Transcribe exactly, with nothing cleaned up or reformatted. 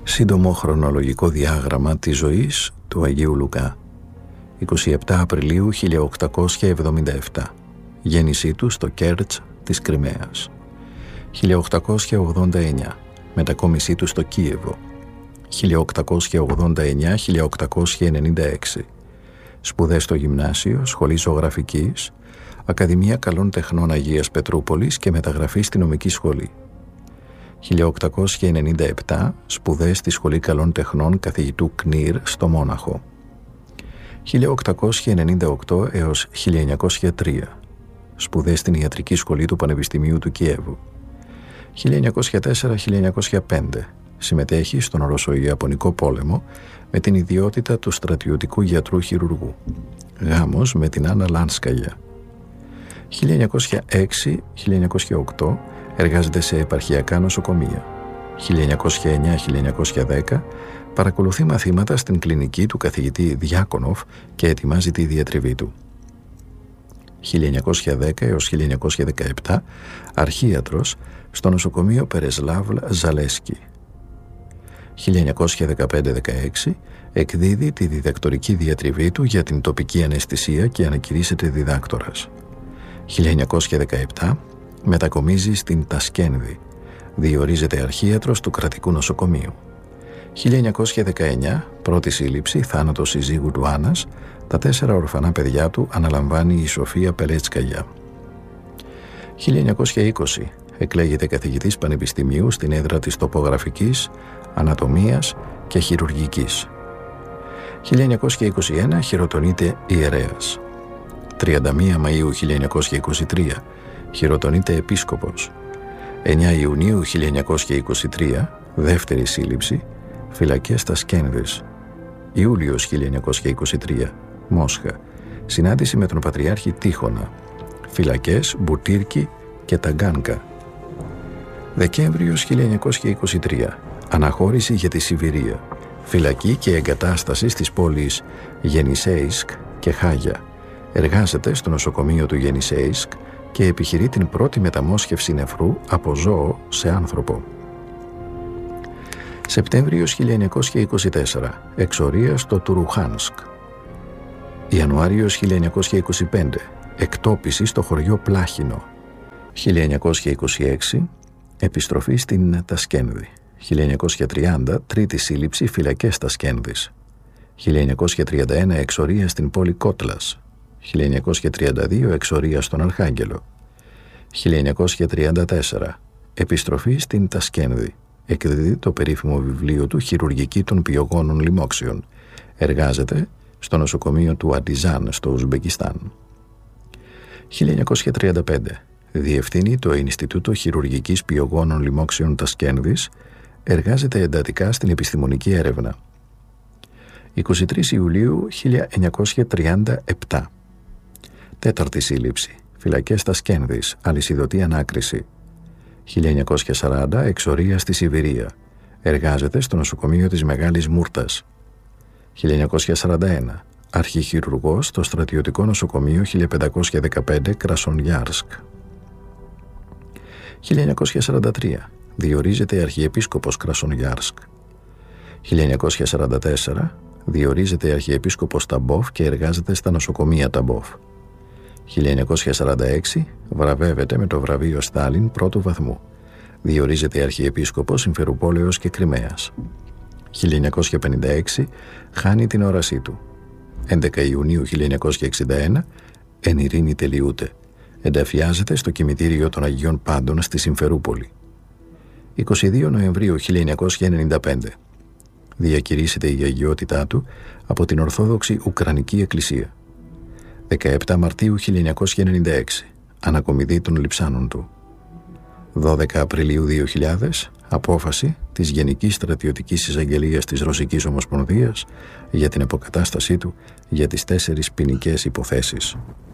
Σύντομο χρονολογικό διάγραμμα της ζωής του Αγίου Λουκά. εικοστή εβδόμη Απριλίου χίλια οκτακόσια εβδομήντα επτά. Γέννησή του στο Κέρτς της Κριμαίας. χίλια οκτακόσια ογδόντα εννιά. Μετακόμισή του στο Κίεβο. χίλια οκτακόσια ογδόντα εννιά με χίλια οκτακόσια ενενήντα έξι. Σπουδές στο Γυμνάσιο, Σχολή Ζωγραφικής, Ακαδημία Καλών Τεχνών Αγίας Πετρούπολης και μεταγραφή στη Νομική Σχολή. χίλια οκτακόσια ενενήντα επτά. Σπουδές στη Σχολή Καλών Τεχνών Καθηγητού Κνήρ στο Μόναχο. χίλια οκτακόσια ενενήντα οκτώ έως χίλια εννιακόσια τρία. Σπουδές στην Ιατρική Σχολή του Πανεπιστημίου του Κιέβου. χίλια εννιακόσια τέσσερα με χίλια εννιακόσια πέντε. Συμμετέχει στον Ρωσο-Ιαπωνικό πόλεμο με την ιδιότητα του στρατιωτικού γιατρού χειρουργού. Γάμος με την Άννα Λάνσκαγια. χίλια εννιακόσια έξι με χίλια εννιακόσια οκτώ εργάζεται σε επαρχιακά νοσοκομεία. χίλια εννιακόσια εννιά με χίλια εννιακόσια δέκα παρακολουθεί μαθήματα στην κλινική του καθηγητή Διάκονοφ και ετοιμάζει τη διατριβή του. χίλια εννιακόσια δέκα έως χίλια εννιακόσια δεκαεπτά αρχίατρος στο νοσοκομείο Περεσλάβλ Ζαλέσκι. χίλια εννιακόσια δεκαπέντε δεκαέξι εκδίδει τη διδακτορική διατριβή του για την τοπική αναισθησία και ανακηρύσσεται διδάκτορας. χίλια εννιακόσια δεκαεπτά μετακομίζει στην Τασκένδη. Διορίζεται αρχίατρος του κρατικού νοσοκομείου. χίλια εννιακόσια δεκαεννιά πρώτη σύλληψη, θάνατος συζύγου του Άννας, τα τέσσερα ορφανά παιδιά του αναλαμβάνει η Σοφία Πελέτσκαγια. χίλια εννιακόσια είκοσι εκλέγεται καθηγητής πανεπιστημίου στην έδρα της τοπογραφικής, ανατομίας και χειρουργικής. χίλια εννιακόσια είκοσι ένα χειροτονείται ιερέας. τριάντα μία Μαΐου χίλια εννιακόσια είκοσι τρία χειροτονείται επίσκοπος. εννέα Ιουνίου χίλια εννιακόσια είκοσι τρία δεύτερη σύλληψη, φυλακές Τασκένδης. Ιούλιος χίλια εννιακόσια είκοσι τρία Μόσχα, συνάντηση με τον Πατριάρχη Τίχωνα. Φυλακές Μπουτύρκι και Ταγκάνκα. Δεκέμβριος χίλια εννιακόσια είκοσι τρία αναχώρηση για τη Σιβηρία. Φυλακή και εγκατάσταση στις πόλεις Γενισέισκ και Χάγια. Εργάζεται στο νοσοκομείο του Γενισέισκ και επιχειρεί την πρώτη μεταμόσχευση νεφρού από ζώο σε άνθρωπο. Σεπτέμβριος χίλια εννιακόσια είκοσι τέσσερα εξορία στο Τουρουχάνσκ. Ιανουάριος χίλια εννιακόσια είκοσι πέντε εκτόπιση στο χωριό Πλάχινο. χίλια εννιακόσια είκοσι έξι επιστροφή στην Τασκένδη. χίλια εννιακόσια τριάντα τρίτη σύλληψη, φυλακές Τασκένδης. χίλια εννιακόσια τριάντα ένα εξορία στην πόλη Κότλας. χίλια εννιακόσια τριάντα δύο εξορία στον Αρχάγγελο. χίλια εννιακόσια τριάντα τέσσερα επιστροφή στην Τασκένδη. Εκδίδει το περίφημο βιβλίο του «Χειρουργική των Πιογόνων Λοιμόξεων». Εργάζεται στο νοσοκομείο του Αντιζάν στο Ουσμπεκιστάν. χίλια εννιακόσια τριάντα πέντε διευθύνει το Ινστιτούτο Χειρουργικής Πιογόνων Λοιμόξεων Τασκένδης. Εργάζεται εντατικά στην επιστημονική έρευνα. εικοστή τρίτη Ιουλίου χίλια εννιακόσια τριάντα επτά τέταρτη σύλληψη, φυλακές Τασκένδης, αλυσιδωτή ανάκριση. χίλια εννιακόσια σαράντα εξορία στη Σιβηρία. Εργάζεται στο νοσοκομείο της Μεγάλης Μούρτας. χίλια εννιακόσια σαράντα ένα αρχιχειρουργός στο στρατιωτικό νοσοκομείο χίλια πεντακόσια δεκαπέντε Κρασονιάρσκ. χίλια εννιακόσια σαράντα τρία διορίζεται αρχιεπίσκοπος Κρασονιάρσκ. χίλια εννιακόσια σαράντα τέσσερα διορίζεται αρχιεπίσκοπος Ταμπόφ και εργάζεται στα νοσοκομεία Ταμπόφ. χίλια εννιακόσια σαράντα έξι βραβεύεται με το βραβείο Στάλιν πρώτου βαθμού. Διορίζεται αρχιεπίσκοπος Συμφερουπόλεως και Κριμαίας. χίλια εννιακόσια πενήντα έξι χάνει την όρασή του. έντεκα Ιουνίου χίλια εννιακόσια εξήντα ένα εν ειρήνη τελειούται. Ενταφιάζεται στο κημητήριο των Αγίων Πάντων στη Συμφερούπολη. εικοστή δεύτερη Νοεμβρίου χίλια εννιακόσια ενενήντα πέντε διακηρύσσεται η αγιότητά του από την Ορθόδοξη Ουκρανική Εκκλησία. δεκαεπτά Μαρτίου χίλια εννιακόσια ενενήντα έξι ανακομιδή των λειψάνων του. δώδεκα Απριλίου δύο χιλιάδες απόφαση της Γενικής Στρατιωτικής Εισαγγελίας της Ρωσικής Ομοσπονδίας για την αποκατάστασή του για τις τέσσερις ποινικές υποθέσεις.